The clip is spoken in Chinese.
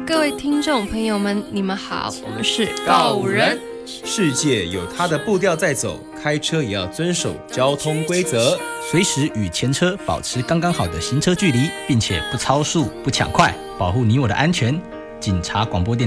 各位听众朋友们，你们好，我们是告五人。 世界有它的步调在走，开车也要遵守交通规则， 随时与前车保持刚刚好的行车距离，并且不超速、不抢快，保护你我的安全。警察广播电